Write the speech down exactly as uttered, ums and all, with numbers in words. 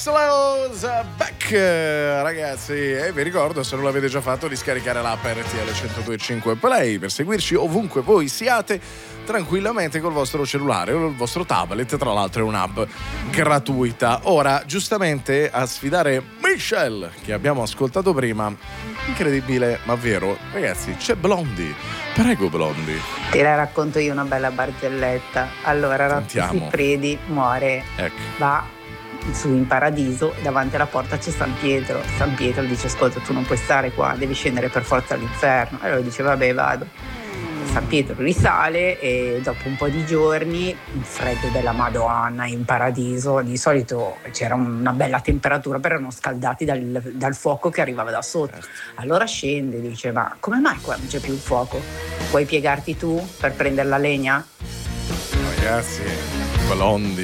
Slows back, ragazzi, e vi ricordo, se non l'avete già fatto, di scaricare l'app R T L centodue e cinque Play per seguirci ovunque voi siate, tranquillamente col vostro cellulare o il vostro tablet. Tra l'altro è un'app gratuita. Ora, giustamente, a sfidare Michelle, che abbiamo ascoltato prima, incredibile ma vero, ragazzi, c'è Blondie. Prego, Blondie. Te la racconto io una bella barzelletta. Allora, Razzo Siffredi muore, ecco. Va su in paradiso, davanti alla porta c'è San Pietro. San Pietro dice: ascolta, tu non puoi stare qua, devi scendere per forza all'inferno. Allora dice: vabbè, vado. San Pietro risale e dopo un po' di giorni, il freddo della Madonna in paradiso, di solito c'era una bella temperatura, però erano scaldati dal, dal fuoco che arrivava da sotto. Allora scende e dice: ma come mai qua non c'è più il fuoco? Puoi piegarti tu per prendere la legna? Ragazzi, Blondie.